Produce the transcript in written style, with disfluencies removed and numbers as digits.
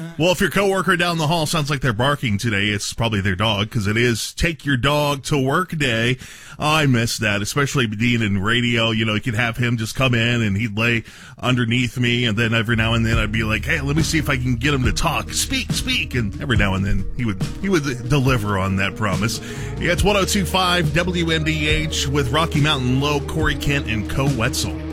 Well, if your coworker down the hall sounds like they're barking today, it's probably their dog, because it is Take Your Dog to Work Day. Oh, I miss that, especially being in radio. You know, you could have him just come in and he'd lay underneath me, and then every now and then I'd be like, hey, let me see if I can get him to talk. Speak. And every now and then he would deliver on that promise. Yeah, it's 102.5 WMDH with Rocky Mountain Low, Corey Kent, and Co Wetzel.